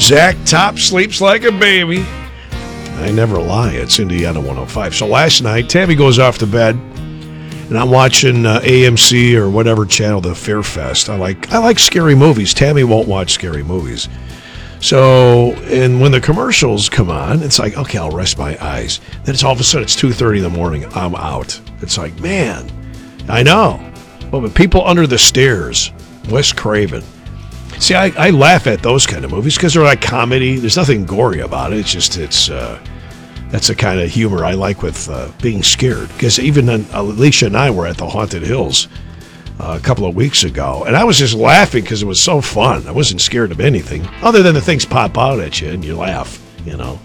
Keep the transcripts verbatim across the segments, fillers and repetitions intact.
Zach Top sleeps like a baby. I never lie. It's Indiana one oh five. So last night, Tammy goes off to bed, and I'm watching uh, A M C or whatever channel, the Fair Fest. I like I like scary movies. Tammy won't watch scary movies. So, and when the commercials come on, it's like, okay, I'll rest my eyes. Then it's all of a sudden, it's two thirty in the morning. I'm out. It's like, man, I know. Well, but People Under the Stairs, Wes Craven. See, I, I laugh at those kind of movies because they're like comedy. There's nothing gory about it. It's just, it's, uh, that's the kind of humor I like with uh, being scared. Because even then, Alicia and I were at the Haunted Hills Uh, a couple of weeks ago, and I was just laughing because it was so fun. I wasn't scared of anything other than the things pop out at you and you laugh, you know.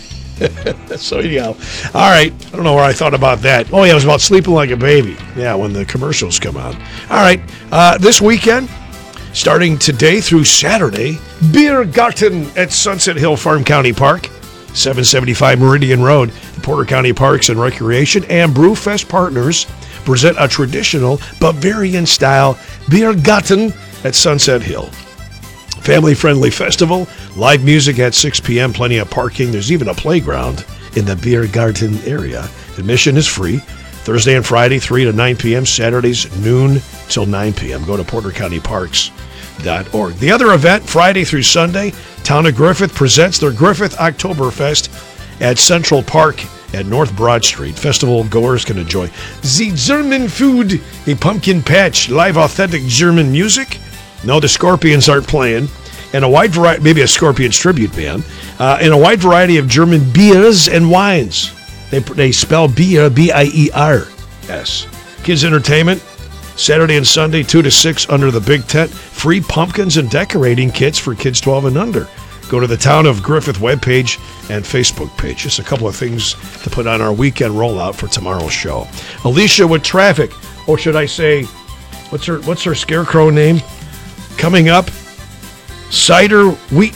So, yeah. All right. I don't know where I thought about that. Oh, yeah, it was about sleeping like a baby. Yeah, when the commercials come on. All right. Uh, this weekend, starting today through Saturday, Beer Garten at Sunset Hill Farm County Park, seven seventy-five Meridian Road, the Porter County Parks and Recreation and Brewfest partners present a traditional Bavarian-style Biergarten at Sunset Hill. Family-friendly festival, live music at six p.m., plenty of parking. There's even a playground in the Biergarten area. Admission is free. Thursday and Friday, three to nine p.m., Saturdays, noon till nine p.m. Go to porter county parks dot org. The other event, Friday through Sunday, Town of Griffith presents their Griffith Oktoberfest at Central Park at North Broad Street. Festival goers can enjoy the German food, a pumpkin patch, live authentic German music. No, the Scorpions aren't playing. And a wide variety, maybe a Scorpions tribute band, uh, and a wide variety of German beers and wines. They they spell beer, B I E R S. Kids entertainment, Saturday and Sunday, two to six under the big tent. Free pumpkins and decorating kits for kids twelve and under. Go to the Town of Griffith webpage and Facebook page. Just a couple of things to put on our weekend rollout for tomorrow's show. Alicia with traffic. Or should I say, what's her what's her scarecrow name? Coming up, cider wheat